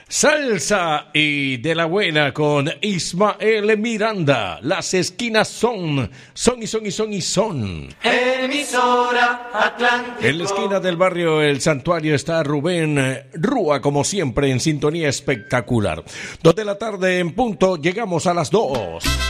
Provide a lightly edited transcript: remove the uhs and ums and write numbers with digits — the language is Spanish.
Salsa y de la buena con Ismael Miranda. Las esquinas son. Emisora Atlántico. En la esquina del barrio El Santuario está Rubén Rúa, como siempre, en sintonía espectacular. 2 de la tarde en punto, llegamos a las 2.